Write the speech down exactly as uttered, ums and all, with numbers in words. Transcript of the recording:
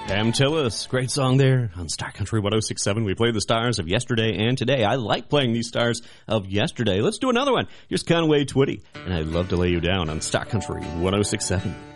Pam Tillis, great song there on Star Country one oh six point seven. We play the stars of yesterday and today. I like playing these stars of yesterday. Let's do another one. Here's Conway Twitty, and I'd love to lay you down on Star Country one oh six point seven.